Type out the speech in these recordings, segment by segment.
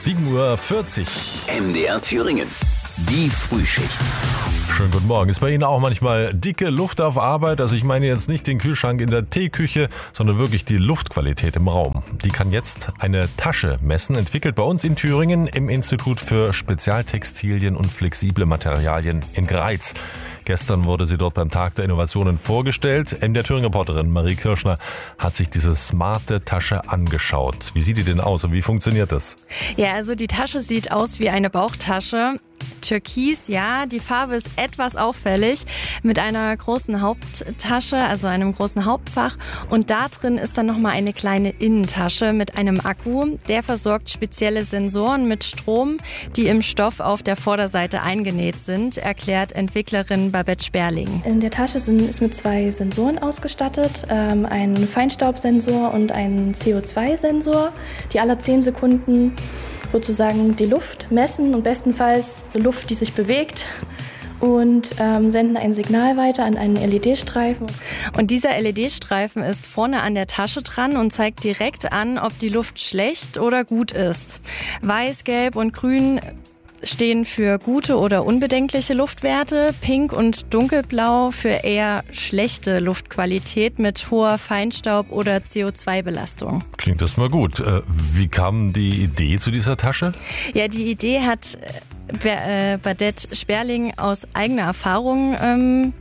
7:40 Uhr. MDR Thüringen. Die Frühschicht. Schönen guten Morgen. Ist bei Ihnen auch manchmal dicke Luft auf Arbeit? Also ich meine jetzt nicht den Kühlschrank in der Teeküche, sondern wirklich die Luftqualität im Raum. Die kann jetzt eine Tasche messen, entwickelt bei uns in Thüringen im Institut für Spezialtextilien und flexible Materialien in Greiz. Gestern wurde sie dort beim Tag der Innovationen vorgestellt. MDR Thüringen-Reporterin Marie Kirschner hat sich diese smarte Tasche angeschaut. Wie sieht die denn aus und wie funktioniert das? Ja, also die Tasche sieht aus wie eine Bauchtasche. Türkis, ja, die Farbe ist etwas auffällig, mit einer großen Haupttasche, also einem großen Hauptfach. Und da drin ist dann nochmal eine kleine Innentasche mit einem Akku. Der versorgt spezielle Sensoren mit Strom, die im Stoff auf der Vorderseite eingenäht sind, erklärt Entwicklerin Babette Sperling. In der Tasche ist mit 2 Sensoren ausgestattet, ein Feinstaubsensor und ein CO2-Sensor, die alle 10 Sekunden sozusagen die Luft messen und bestenfalls die Luft, die sich bewegt, und senden ein Signal weiter an einen LED-Streifen. Und dieser LED-Streifen ist vorne an der Tasche dran und zeigt direkt an, ob die Luft schlecht oder gut ist. Weiß, Gelb und Grün stehen für gute oder unbedenkliche Luftwerte, Pink und Dunkelblau für eher schlechte Luftqualität mit hoher Feinstaub- oder CO2-Belastung. Klingt das mal gut. Wie kam die Idee zu dieser Tasche? Ja, die Idee hat Babette Sperling aus eigener Erfahrung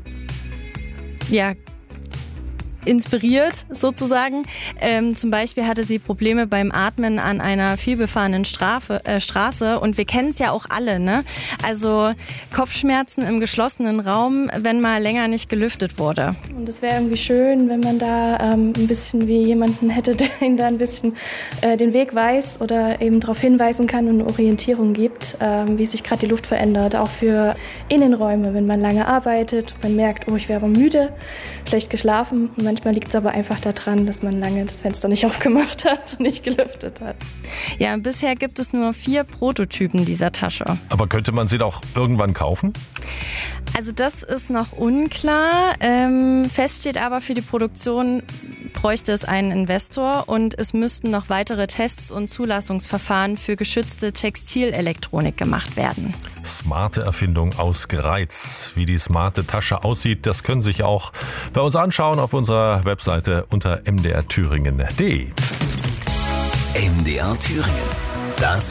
inspiriert sozusagen. Zum Beispiel hatte sie Probleme beim Atmen an einer vielbefahrenen Straße und wir kennen es ja auch alle, ne? Also Kopfschmerzen im geschlossenen Raum, wenn mal länger nicht gelüftet wurde. Und es wäre irgendwie schön, wenn man da ein bisschen wie jemanden hätte, der ihnen da ein bisschen den Weg weiß oder eben darauf hinweisen kann und eine Orientierung gibt, wie sich gerade die Luft verändert. Auch für Innenräume, wenn man lange arbeitet, man merkt, oh, ich wäre müde, schlecht geschlafen. Manchmal liegt es aber einfach daran, dass man lange das Fenster nicht aufgemacht hat und nicht gelüftet hat. Ja, bisher gibt es nur 4 Prototypen dieser Tasche. Aber könnte man sie doch irgendwann kaufen? Also das ist noch unklar. Fest steht aber, für die Produktion bräuchte es einen Investor und es müssten noch weitere Tests und Zulassungsverfahren für geschützte Textilelektronik gemacht werden. Smarte Erfindung aus Greiz. Wie die smarte Tasche aussieht, das können Sie sich auch bei uns anschauen auf unserer Webseite unter mdrthüringen.de. MDR Thüringen. Das